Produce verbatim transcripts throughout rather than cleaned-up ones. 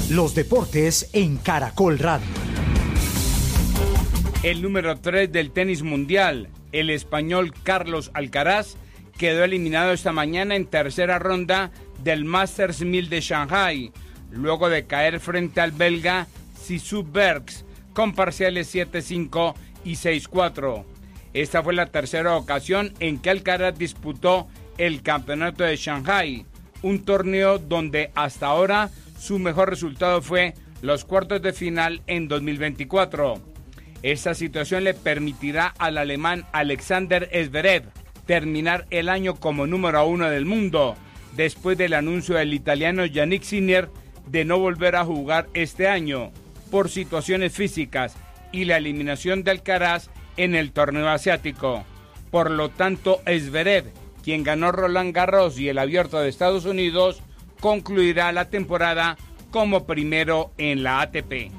Los deportes en Caracol Radio. El número tres del tenis mundial, el español Carlos Alcaraz, quedó eliminado esta mañana en tercera ronda del Masters mil de Shanghai, luego de caer frente al belga Sissou Bergs con parciales siete cinco y seis cuatro. Esta fue la tercera ocasión en que Alcaraz disputó el campeonato de Shanghai, un torneo donde hasta ahora su mejor resultado fue los cuartos de final en dos mil veinticuatro. Esta situación le permitirá al alemán Alexander Zverev terminar el año como número uno del mundo, después del anuncio del italiano Yannick Sinner de no volver a jugar este año por situaciones físicas y la eliminación de Alcaraz en el torneo asiático. Por lo tanto, Zverev, quien ganó Roland Garros y el Abierto de Estados Unidos, concluirá la temporada como primero en la A T P.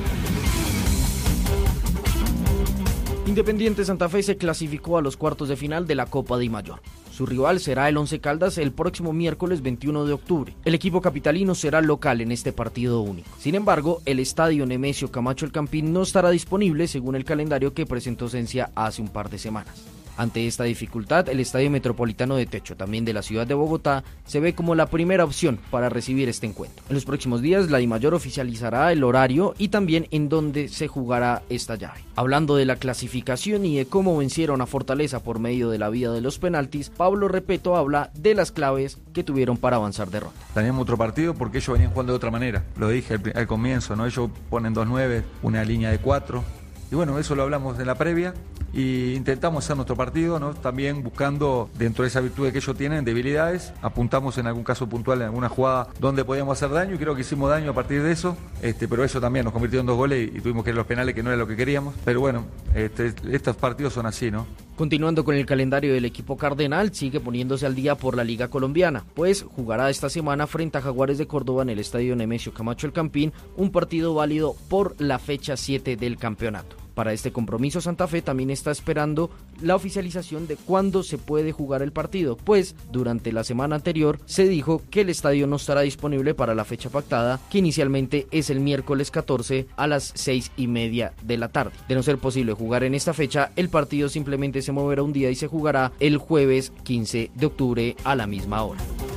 Independiente Santa Fe se clasificó a los cuartos de final de la Copa Dimayor. Su rival será el Once Caldas el próximo miércoles veintiuno de octubre. El equipo capitalino será local en este partido único. Sin embargo, el estadio Nemesio Camacho El Campín no estará disponible según el calendario que presentó Cencia hace un par de semanas. Ante esta dificultad, el Estadio Metropolitano de Techo, también de la ciudad de Bogotá, se ve como la primera opción para recibir este encuentro. En los próximos días, la Dimayor oficializará el horario y también en dónde se jugará esta llave. Hablando de la clasificación y de cómo vencieron a Fortaleza por medio de la vía de los penaltis, Pablo Repeto habla de las claves que tuvieron para avanzar de ronda. Teníamos otro partido porque ellos venían jugando de otra manera. Lo dije al, al comienzo, ¿no? Ellos ponen dos nueve, una línea de cuatro. Y bueno, eso lo hablamos en la previa y intentamos hacer nuestro partido, ¿no? También buscando, dentro de esa virtud que ellos tienen, debilidades. Apuntamos en algún caso puntual, en alguna jugada donde podíamos hacer daño y creo que hicimos daño a partir de eso. Este, pero eso también nos convirtió en dos goles y, y tuvimos que ir a los penales, que no era lo que queríamos. Pero bueno, este, estos partidos son así, ¿no? Continuando con el calendario del equipo cardenal, sigue poniéndose al día por la Liga Colombiana, pues jugará esta semana frente a Jaguares de Córdoba en el Estadio Nemesio Camacho El Campín, un partido válido por la fecha siete del campeonato. Para este compromiso, Santa Fe también está esperando la oficialización de cuándo se puede jugar el partido, pues durante la semana anterior se dijo que el estadio no estará disponible para la fecha pactada, que inicialmente es el miércoles catorce a las seis y media de la tarde. De no ser posible jugar en esta fecha, el partido simplemente se moverá un día y se jugará el jueves quince de octubre a la misma hora.